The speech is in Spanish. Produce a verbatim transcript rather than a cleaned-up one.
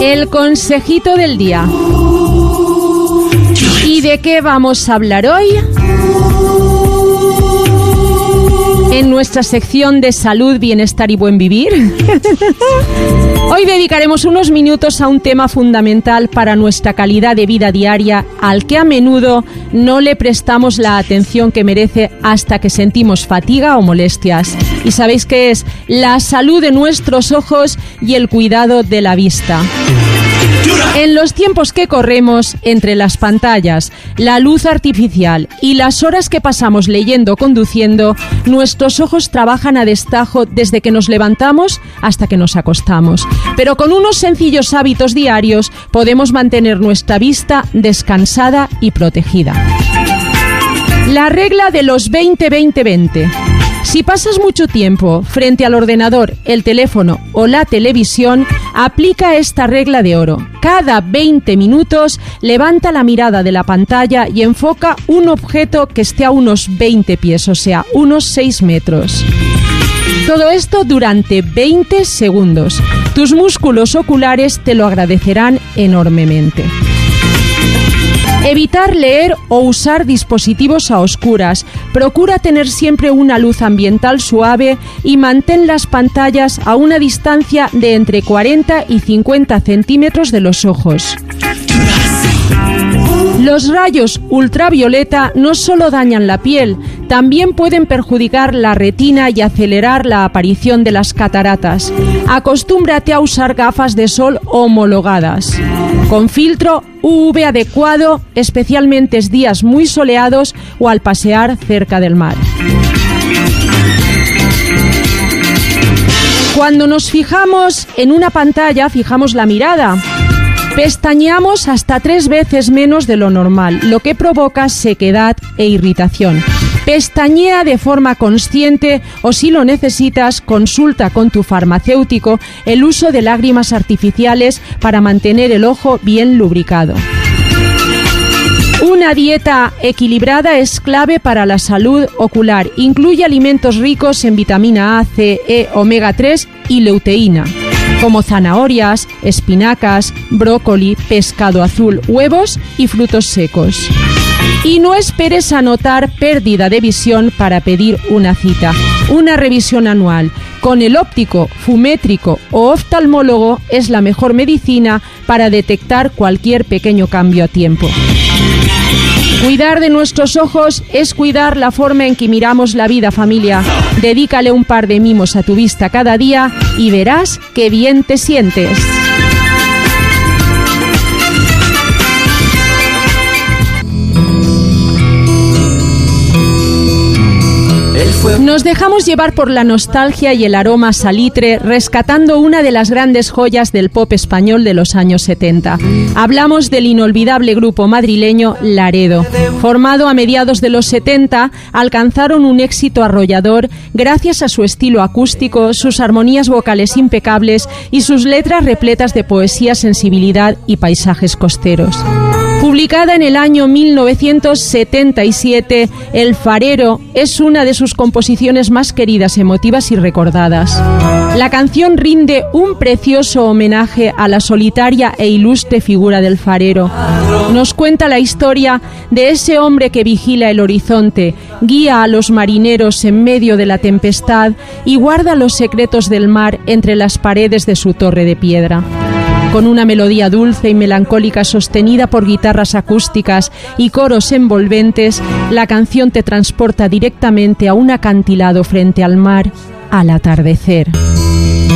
El consejito del día. ¿Y de qué vamos a hablar hoy? En nuestra sección de salud, bienestar y buen vivir. Hoy dedicaremos unos minutos a un tema fundamental para nuestra calidad de vida diaria, al que a menudo no le prestamos la atención que merece hasta que sentimos fatiga o molestias. ¿Y sabéis qué es? La salud de nuestros ojos y el cuidado de la vista. En los tiempos que corremos, entre las pantallas, la luz artificial y las horas que pasamos leyendo o conduciendo, nuestros ojos trabajan a destajo desde que nos levantamos hasta que nos acostamos. Pero con unos sencillos hábitos diarios podemos mantener nuestra vista descansada y protegida. La regla de los veinte veinte veinte. Si pasas mucho tiempo frente al ordenador, el teléfono o la televisión, aplica esta regla de oro. Cada veinte minutos levanta la mirada de la pantalla y enfoca un objeto que esté a unos veinte pies, o sea, unos seis metros. Todo esto durante veinte segundos. Tus músculos oculares te lo agradecerán enormemente. Evitar leer o usar dispositivos a oscuras. Procura tener siempre una luz ambiental suave y mantén las pantallas a una distancia de entre cuarenta y cincuenta centímetros de los ojos. Los rayos ultravioleta no solo dañan la piel, también pueden perjudicar la retina y acelerar la aparición de las cataratas. Acostúmbrate a usar gafas de sol homologadas, con filtro U V adecuado, especialmente en días muy soleados o al pasear cerca del mar. Cuando nos fijamos en una pantalla, fijamos la mirada. Pestañeamos hasta tres veces menos de lo normal, lo que provoca sequedad e irritación. Pestañea de forma consciente o, si lo necesitas, consulta con tu farmacéutico el uso de lágrimas artificiales para mantener el ojo bien lubricado. Una dieta equilibrada es clave para la salud ocular. Incluye alimentos ricos en vitamina A, C, E, omega tres y luteína, como zanahorias, espinacas, brócoli, pescado azul, huevos y frutos secos. Y no esperes a notar pérdida de visión para pedir una cita. Una revisión anual con el óptico, fumétrico o oftalmólogo es la mejor medicina para detectar cualquier pequeño cambio a tiempo. Cuidar de nuestros ojos es cuidar la forma en que miramos la vida, familia. Dedícale un par de mimos a tu vista cada día y verás qué bien te sientes. Nos dejamos llevar por la nostalgia y el aroma salitre, rescatando una de las grandes joyas del pop español de los años setenta. Hablamos del inolvidable grupo madrileño Laredo. Formado a mediados de los setenta, alcanzaron un éxito arrollador gracias a su estilo acústico, sus armonías vocales impecables y sus letras repletas de poesía, sensibilidad y paisajes costeros. Publicada en el año mil novecientos setenta y siete, El Farero es una de sus composiciones más queridas, emotivas y recordadas. La canción rinde un precioso homenaje a la solitaria e ilustre figura del farero. Nos cuenta la historia de ese hombre que vigila el horizonte, guía a los marineros en medio de la tempestad y guarda los secretos del mar entre las paredes de su torre de piedra. Con una melodía dulce y melancólica sostenida por guitarras acústicas y coros envolventes, la canción te transporta directamente a un acantilado frente al mar al atardecer.